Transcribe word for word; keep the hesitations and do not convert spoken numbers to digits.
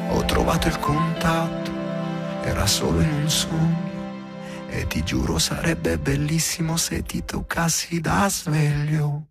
Ho trovato il contatto, era solo in un sogno. E ti giuro sarebbe bellissimo se ti toccassi da sveglio.